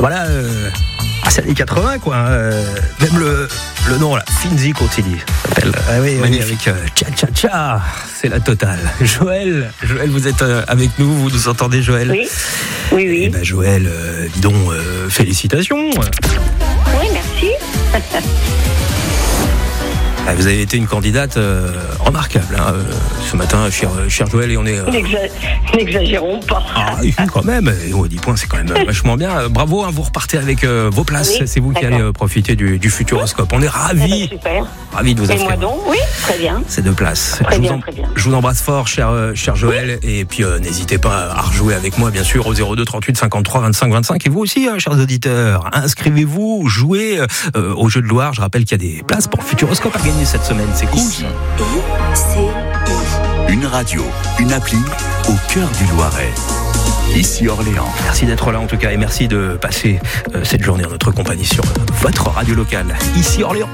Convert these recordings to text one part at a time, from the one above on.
Voilà, c'est années 80 quoi. Même le nom là, Finzi Cotilli s'appelle. Ah oui, avec Cha Cha Cha, c'est la totale. Joël, vous êtes avec nous, vous nous entendez, Joël? Oui. Eh ben, Joël, dis donc, félicitations. Oui, merci. Vous avez été une candidate remarquable ce matin, cher Joël, et on est... N'exagérons pas. Ah, quand même, 10 points, c'est quand même vachement bien. Bravo, vous repartez avec vos places, Oui, c'est vous qui allez profiter du Futuroscope. On est ravis, Super. ravis de vous Et offrir moi donc, oui, très bien. ces 2 places. Très bien. Je vous embrasse fort, cher Joël, et puis n'hésitez pas à rejouer avec moi, bien sûr, au 02 38 53 25 25. Et vous aussi, chers auditeurs, inscrivez-vous, jouez au Jeu de Loire. Je rappelle qu'il y a des places pour Futuroscope à gagner cette semaine, c'est cool. Une radio, une appli au cœur du Loiret. Ici Orléans. Merci d'être là en tout cas et merci de passer cette journée en notre compagnie sur votre radio locale. Ici Orléans.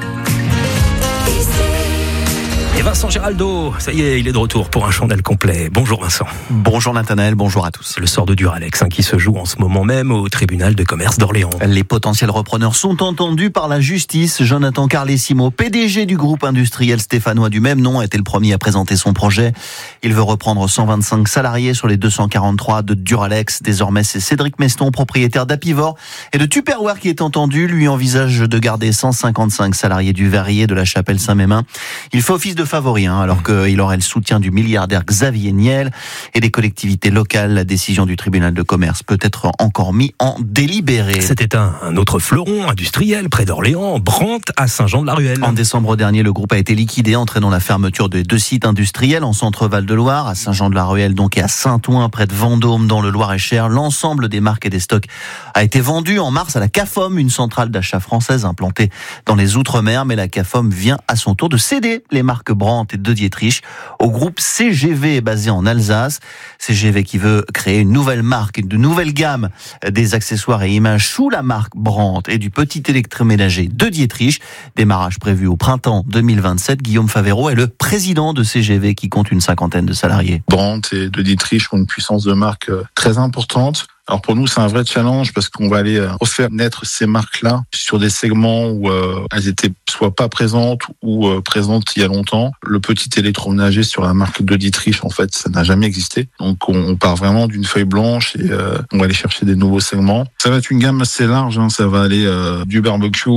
Et Vincent Géraldo, ça y est, il est de retour pour un journal complet. Bonjour Vincent. Bonjour Nathanaël, bonjour à tous. C'est le sort de Duralex qui se joue en ce moment même au tribunal de commerce d'Orléans. Les potentiels repreneurs sont entendus par la justice. Jonathan Carlesimo, PDG du groupe industriel stéphanois du même nom, a été le premier à présenter son projet. Il veut reprendre 125 salariés sur les 243 de Duralex. Désormais, c'est Cédric Meston, propriétaire d'Apivor et de Tupperware qui est entendu. Lui envisage de garder 155 salariés du Verrier de la Chapelle Saint-Mémin. Il fait office de favori, alors qu'il aurait le soutien du milliardaire Xavier Niel et des collectivités locales. La décision du tribunal de commerce peut être encore mise en délibéré. C'était un autre fleuron industriel près d'Orléans, Brandt à Saint-Jean-de-la-Ruelle. En décembre dernier, le groupe a été liquidé, entraînant la fermeture de 2 sites industriels en centre-Val de Loire, à Saint-Jean-de-la-Ruelle donc et à Saint-Ouen, près de Vendôme, dans le Loir-et-Cher. L'ensemble des marques et des stocks a été vendu en mars à la CAFOM, une centrale d'achat française implantée dans les Outre-mer. Mais la CAFOM vient à son tour de céder les marques Brandt et de Dietrich au groupe CGV basé en Alsace. CGV qui veut créer une nouvelle marque, une nouvelle gamme des accessoires et images sous la marque Brandt et du petit électroménager de Dietrich. Démarrage prévu au printemps 2027. Guillaume Favero est le président de CGV qui compte une 50aine de salariés. Brandt et de Dietrich ont une puissance de marque très importante. Alors pour nous, c'est un vrai challenge parce qu'on va aller refaire naître ces marques-là sur des segments où elles étaient soit pas présentes ou présentes il y a longtemps. Le petit électroménager sur la marque de Dietrich, en fait, ça n'a jamais existé. Donc on part vraiment d'une feuille blanche et on va aller chercher des nouveaux segments. Ça va être une gamme assez large, ça va aller du barbecue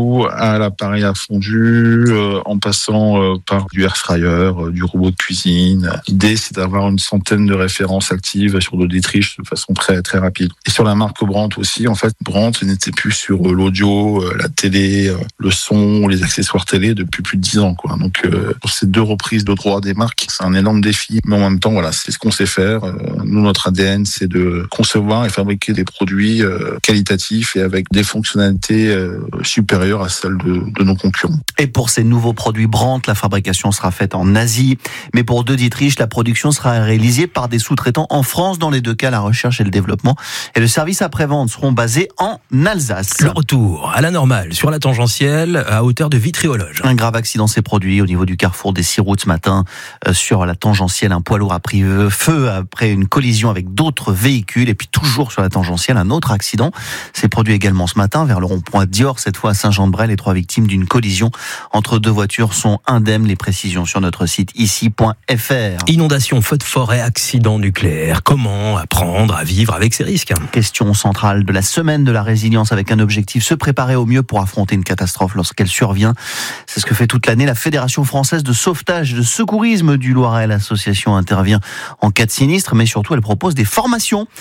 à l'appareil à fondu, en passant par du air fryer, du robot de cuisine. L'idée, c'est d'avoir une centaine de références actives sur de Dietrich de façon très très rapide. Et sur la marque Brandt aussi, en fait, Brandt n'était plus sur l'audio, la télé, le son, les accessoires télé depuis plus de 10 ans, quoi. Donc, pour ces 2 reprises de droit des marques, c'est un énorme défi. Mais en même temps, voilà, c'est ce qu'on sait faire. Nous, notre ADN, c'est de concevoir et fabriquer des produits qualitatifs et avec des fonctionnalités supérieures à celles de nos concurrents. Et pour ces nouveaux produits Brandt, la fabrication sera faite en Asie. Mais pour de Dietrich, la production sera réalisée par des sous-traitants en France. Dans les 2 cas, la recherche et le développement et le service après-vente seront basés en Alsace. Le retour à la normale sur la tangentielle à hauteur de Vitry-aux-Loges. Un grave accident s'est produit au niveau du carrefour des 6 routes ce matin. Sur la tangentielle, un poids lourd a pris feu après une collision avec d'autres véhicules. Et puis toujours sur la tangentielle, un autre accident s'est produit également ce matin vers le rond-point Dior, cette fois à Saint-Jean-de-Bray. Les 3 victimes d'une collision entre 2 voitures sont indemnes. Les précisions sur notre site ici.fr. Inondation, feu de forêt, accident nucléaire. Comment apprendre à vivre avec ces risques? Question centrale de la semaine de la résilience avec un objectif, se préparer au mieux pour affronter une catastrophe lorsqu'elle survient. C'est ce que fait toute l'année la Fédération française de sauvetage et de secourisme du Loiret. L'association intervient en cas de sinistre, mais surtout elle propose des formations